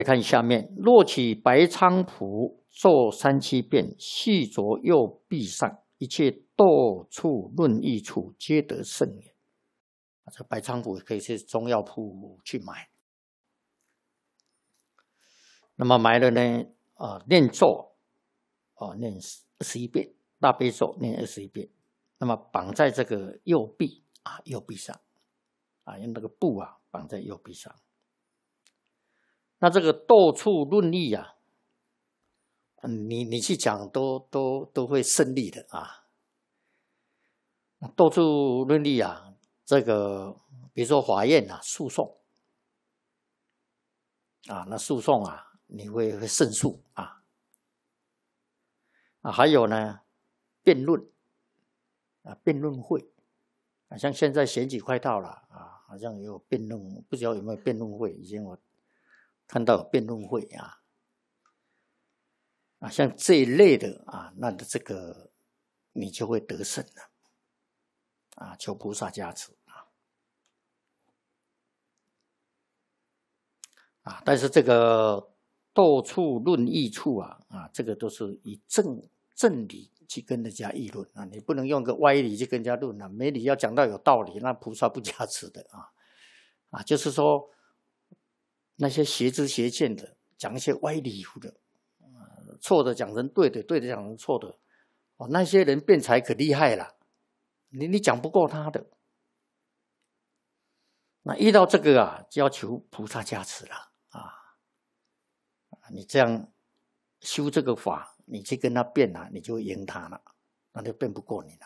看下面，若取白菖蒲做37遍，系着右臂上，一切斗处论义处，皆得胜也。这白菖蒲可以去中药铺去买。那么买了呢，念咒，念21遍，大悲咒念21遍。那么绑在这个右臂上，用那个布绑在右臂上。那这个斗处论义你去讲都会胜利的啊。斗处论义这个比如说法院诉讼那诉讼你会胜诉还有呢辩论辩论会像现在选举快到了好像也有辩论，不知道有没有辩论会。以前我看到有辩论会像这一类的那这个你就会得胜了求菩萨加持但是这个斗处论义处这个都是以正理去跟人家议论你不能用个歪理去跟人家论没理要讲到有道理，那菩萨不加持的就是说那些邪知邪见的讲一些歪理的错的讲成对的，对的讲成错的那些人辩才可厉害了，你讲不过他的。那遇到这个就要求菩萨加持了你这样修这个法，你去跟他辩你就会赢他了，那就辩不过你了。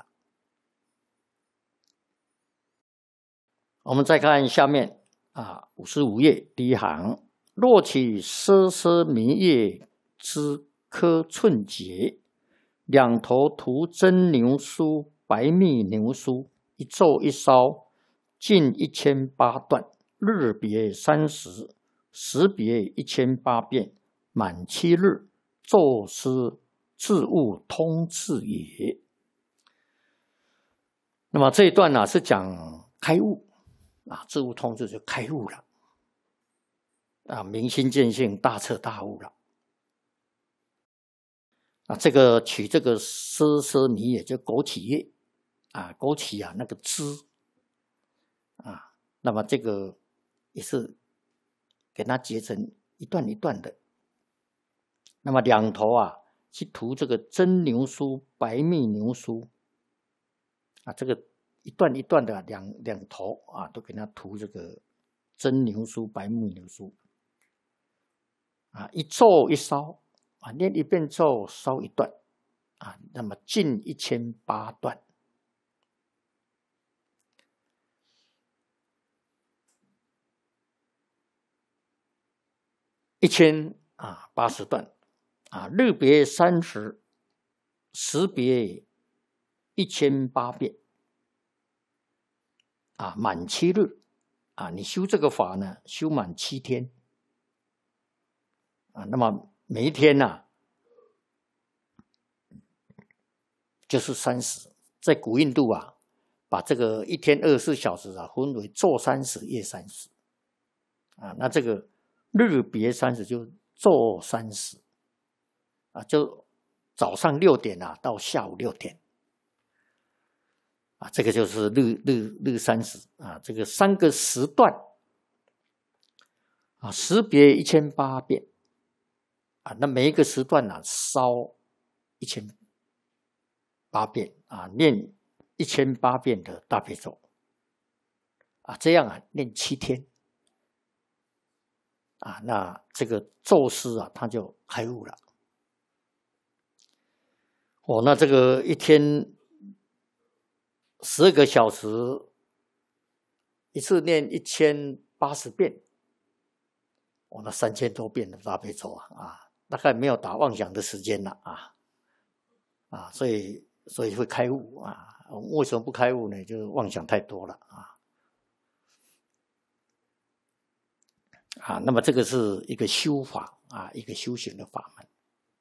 我们再看下面55页第一行，若取奢奢弥叶之颗寸节，两头涂真牛酥、白蜜牛酥，一昼一烧，尽1008段，日别30，时别1008遍，满7日，咒师自悟通智也。那么这一段是讲开悟自悟通智就开悟了明心见性，大彻大悟了这个取这个奢奢弥叶就枸杞叶枸杞那个枝那么这个也是给它截成一段一段的，那么两头去涂这个真牛酥、白蜜牛酥这个一段一段的两头都给它涂这个真牛酥、白蜜牛酥一咒一烧念一遍咒烧一段那么尽1008段。1080段日别30，时别1008遍满7日你修这个法呢，修满7天那么每一天就是30。在古印度把这个一天24小时分为昼30夜30那这个日别30就昼30就早上6点到下午6点这个就是日30这个3个时段时别1008遍那每一个时段烧1008遍念1008遍的大悲咒这样念7天那这个咒师他就开悟了那这个一天12个小时一次念1080遍那3000多遍的大悲咒大概没有打妄想的时间了所以会开悟为什么不开悟呢？就是妄想太多了那么这个是一个修法一个修行的法门。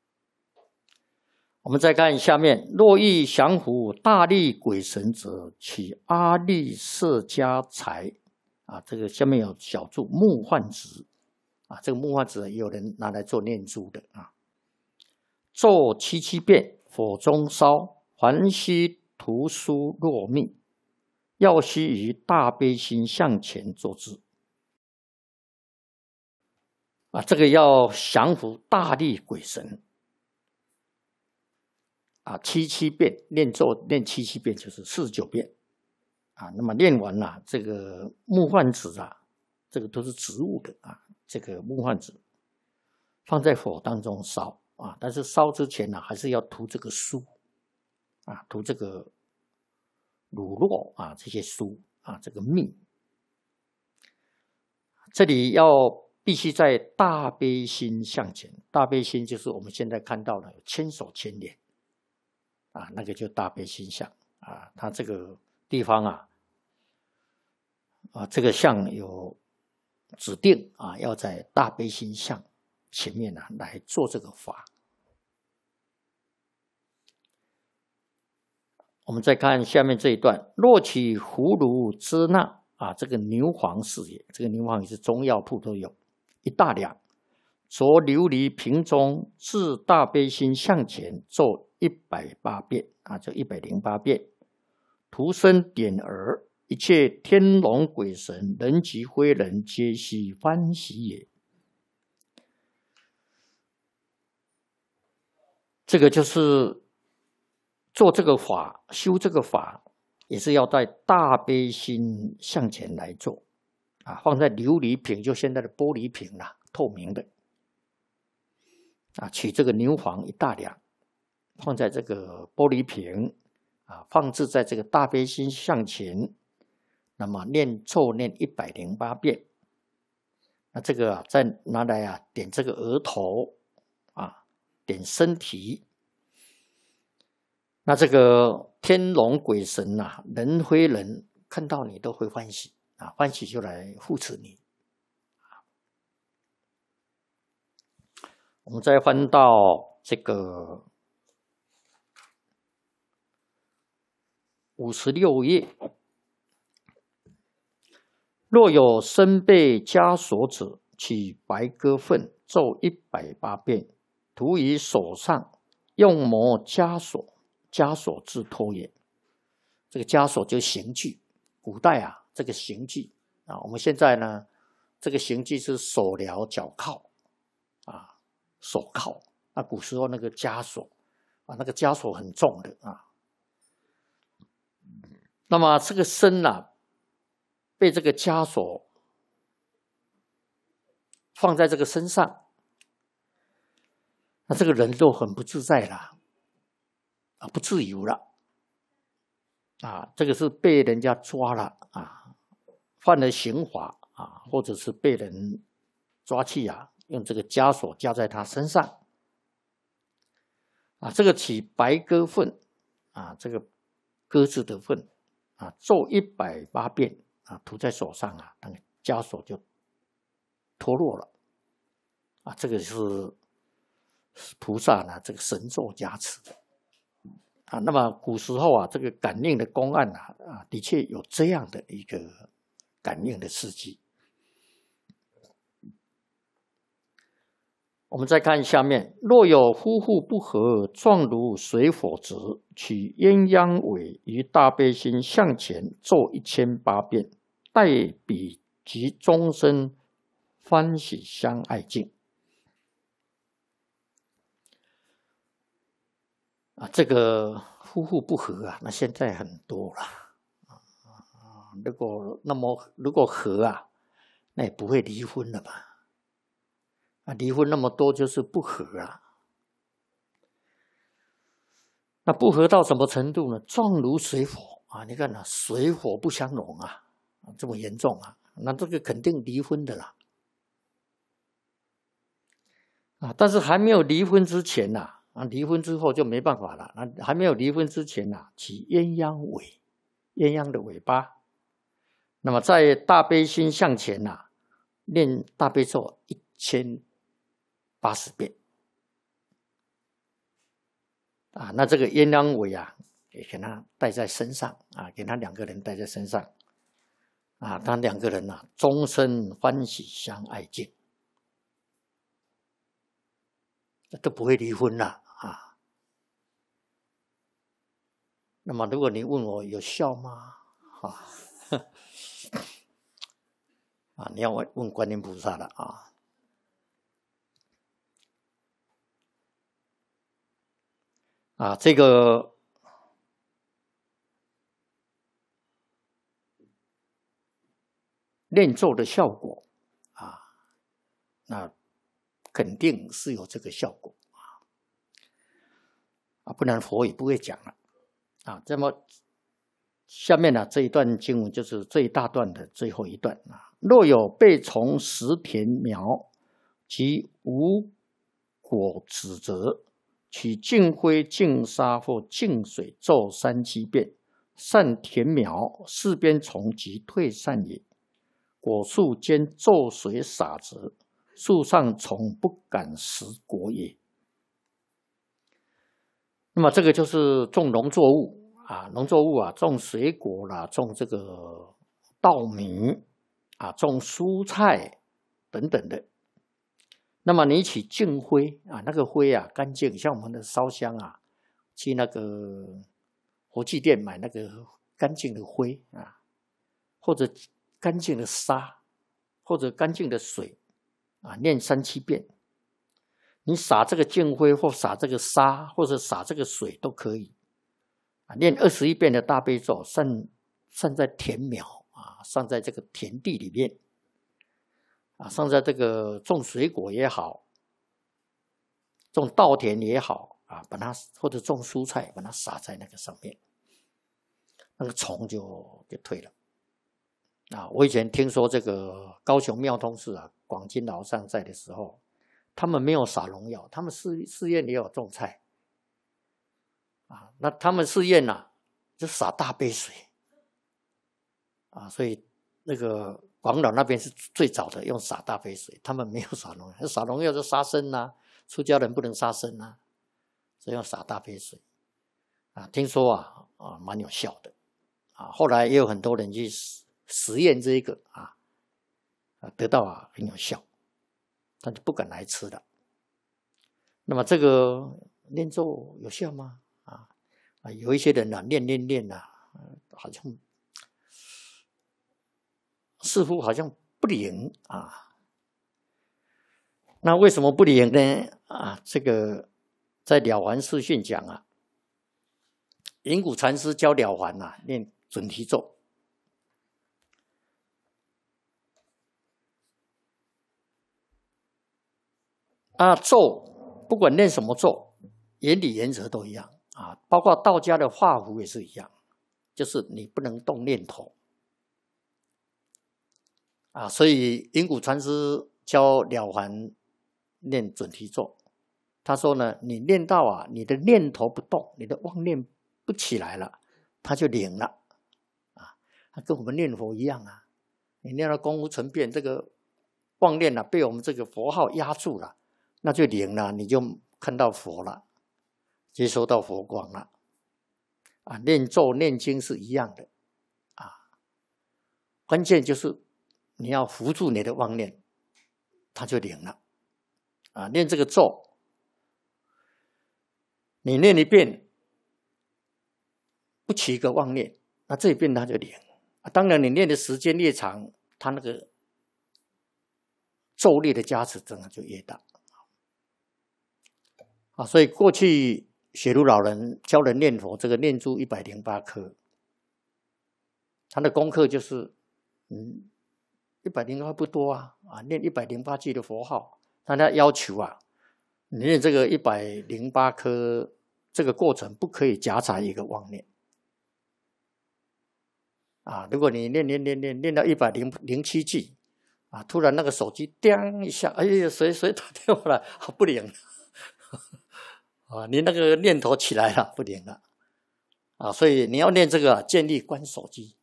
我们再看下面，若欲降伏大力鬼神者，取阿力色迦财这个下面有小注木幻子啊，这个木换子也有人拿来做念珠的啊。咒77遍，火中烧，凡须涂书落密，要须于大悲心向前做之。啊，这个要降服大力鬼神。啊，77遍念咒念77遍就是49遍。啊，那么念完了，这个木换子啊，这个都是植物的啊，这个木换子放在火当中烧啊，但是烧之前呢，还是要涂这个酥啊，涂这个乳酪啊，这些酥啊，这个蜜。这里要必须在大悲心向前，大悲心就是我们现在看到的千手千眼啊，那个就大悲心向啊，它这个地方啊，这个相有指定啊，要在大悲心向前面啊来做这个法。我们再看下面这一段：若取葫芦支那啊，这个牛黄是也，这个牛黄也是中药铺都有1大两，着琉璃瓶中，自大悲心向前咒108遍啊，就108遍，涂身点耳。一切天龙鬼神、人及非人，皆悉欢喜也。这个就是做这个法、修这个法，也是要在大悲心向前来做啊。放在琉璃瓶，就现在的玻璃瓶啦，透明的啊。取这个牛黄1大两，放在这个玻璃瓶啊，放置在这个大悲心向前。那么念咒念108遍，那这个啊，再拿来啊点这个额头啊，点身体。那这个天龙鬼神啊，人非人看到你都会欢喜啊，欢喜就来护持你。我们再翻到这个56页。若有身被枷锁者，取白鸽粪咒108遍，涂于手上，用磨枷锁，枷锁之托也。这个枷锁就是刑具，古代啊，这个刑具啊，我们现在呢，这个刑具是手镣脚铐啊，手铐。那古时候那个枷锁啊，那个枷锁很重的啊。那么这个身啊，被这个枷锁放在这个身上，那这个人就很不自在了啊，不自由了啊。这个是被人家抓了啊，犯了刑法啊，或者是被人抓去啊，用这个枷锁加在他身上啊。这个取白鸽粪啊，这个鸽子的粪啊，咒108遍啊，涂在手上啊，那个枷锁就脱落了啊。这个是菩萨呢，这个神咒加持啊。那么古时候啊，这个感应的公案啊，的确有这样的一个感应的事迹。我们再看下面：若有夫妇不和，状如水火者，取鸳鸯尾于大悲心向前咒1008遍，待彼及终身欢喜相爱敬。啊，这个夫妇不和啊，那现在很多了啊。如果和啊，那也不会离婚了吧？啊，离婚那么多就是不和啊。那不和到什么程度呢？状如水火啊！你看啊，水火不相容啊，这么严重啊，那这个肯定离婚的啦。啊，但是还没有离婚之前呐，离婚之后就没办法了。还没有离婚之前呐，取鸳鸯尾，鸳鸯的尾巴。那么在大悲心向前呐，念大悲咒1080遍。啊，那这个鸳鸯尾啊，也给他带在身上啊，给他2个人带在身上啊，他2个人啊，终身欢喜相爱敬都不会离婚了啊。那么如果你问我有效吗？啊，啊，你要问观音菩萨了啊。啊，这个念咒的效果啊，那肯定是有这个效果啊，不然佛也不会讲了啊。这么下面呢，这一段经文就是这一大段的最后一段啊。若有被虫食田苗及无果子者，取净灰、净沙或净水咒3-7遍，散田苗，四边虫即退散也。果树间咒水洒则，树上虫不敢食果也。那么这个就是种农作物啊，农作物啊，种水果啦，种这个稻米啊，种蔬菜等等的。那么你取净灰啊，那个灰啊干净，像我们的烧香啊，去那个活祭店买那个干净的灰啊，或者干净的沙，或者干净的水啊，念3-7遍。你撒这个净灰，或撒这个沙，或者撒这个水都可以啊。念21遍的大悲咒，散在田苗啊，散在这个田地里面啊，散在这个种水果也好，种稻田也好啊，把它或者种蔬菜，把它撒在那个上面，那个虫就退了啊。我以前听说这个高雄妙通寺啊，广金老上在的时候，他们没有撒农药，他们寺院也有种菜啊。那他们寺院啊，就洒大杯水啊，所以那个广岛那边是最早的用洒大杯水，他们没有撒农药，撒农药就杀生啊，出家人不能杀生啊，所以用洒大杯水啊。听说啊蛮有效的啊，后来也有很多人去实验这个啊，得到很有效，他就不敢来吃了。那么这个念咒有效吗？有一些人念好像似乎好像不灵啊。那为什么不灵呢？啊，这个在了凡四训讲啊，云谷禅师教了凡啊念准提咒。咒不管念什么咒，原理原则都一样啊，包括道家的画符也是一样，就是你不能动念头啊。所以云谷禅师教了凡念准提咒，他说呢，你念到啊，你的念头不动，你的妄念不起来了，他就灵了啊。他跟我们念佛一样啊，你念到功夫成变，这个妄念被我们这个佛号压住了，那就灵了，你就看到佛了，接收到佛光了啊。念咒念经是一样的啊，关键就是你要扶住你的妄念，它就灵了啊。念这个咒，你念一遍不起一个妄念，那这一遍它就灵啊。当然你念的时间越长，它那个咒力的加持真的就越大啊。所以过去雪如老人教人念佛，这个念珠108颗，他的功课就是108不多啊，念108句的佛号，但他要求啊，你念这个108颗，这个过程不可以夹杂一个妄念啊。如果你念到107句啊，突然那个手机叮一下，哎呀，谁打电话来，不灵啊，你那个念头起来了，不灵了啊。所以你要念这个，建立关手机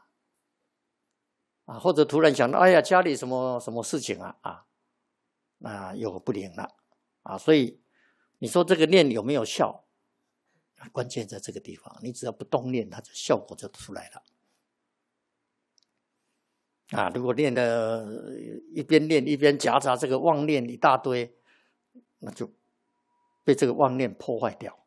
或者突然想到，哎呀，家里什么什么事情那又不灵了啊。所以你说这个念有没有效？关键在这个地方，你只要不动念，它的效果就出来了啊。如果念的一边念一边夹杂这个妄念一大堆，那就被这个妄念破坏掉。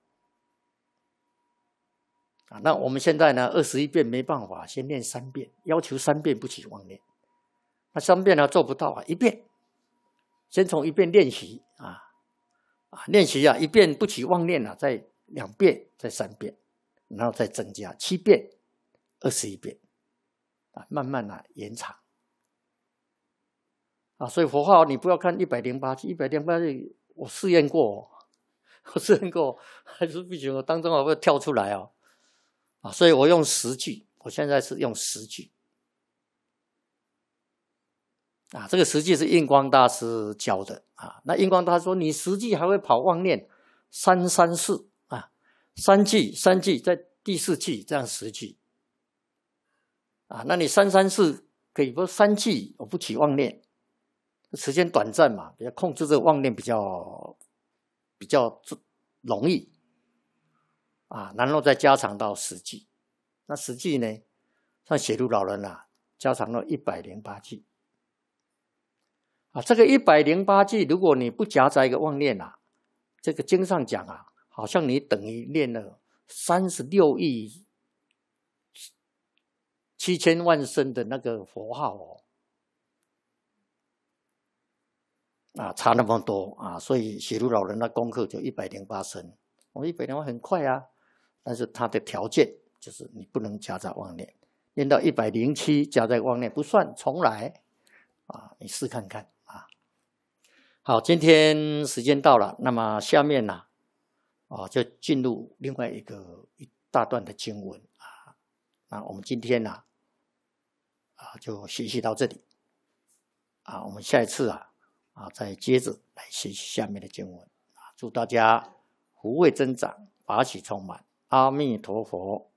那我们现在呢，21遍没办法，先念3遍，要求3遍不起妄念。那3遍呢做不到啊，1遍，先从1遍练习练习1遍不起妄念再2遍，再3遍，然后再增加7遍、21遍慢慢延长所以佛号你不要看108句，108句我试验过，还是不行，我当中会跳出来所以我用10句，我现在是用10句这个10句是印光大师教的那印光大师说你10句还会跑妄念，3343句在第4句，这样10句那你334可以不3句我不起妄念，时间短暂嘛，比较控制这个妄念比较容易然后再加长到10句。那10句呢，像写入老人加长到108句这个108句，如果你不夹杂一个妄念这个经上讲好像你等于念了36亿7千万声的那个佛号差那么多所以写入老人的功课就108声。108很快但是它的条件就是你不能夹杂妄念，念到107夹杂妄念不算，重来你试看看好，今天时间到了，那么下面就进入另外一大段的经文那我们今天就学习到这里我们下一次再接着来学习下面的经文祝大家福慧增长，法喜充满，阿弥陀佛。